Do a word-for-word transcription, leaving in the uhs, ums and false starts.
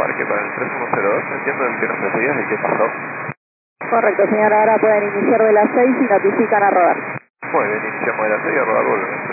embarque para el tres uno cero dos. Entiendo que nos decías de qué pasó. Correcto, señora. Ahora pueden iniciar de las seis y notifican a rodar. Muy bien, iniciamos de las seis a rodar, volvemos.